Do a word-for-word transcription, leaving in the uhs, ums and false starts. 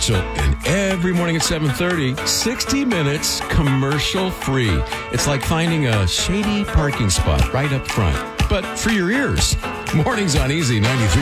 So, and every morning at seven thirty, sixty minutes commercial free. It's like finding a shady parking spot right up front, but for your ears. Mornings on Easy ninety-three.